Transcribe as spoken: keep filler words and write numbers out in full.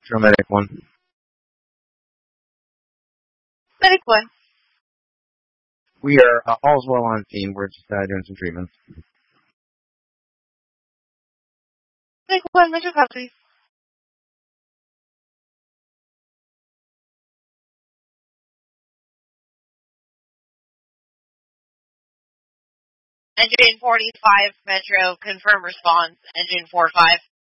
Metro Medic one. Medic one. We are uh, all's well on scene. We're just uh, doing some treatments. Medic one, Metro copy. Engine forty-five, Metro, confirm response. Engine four five.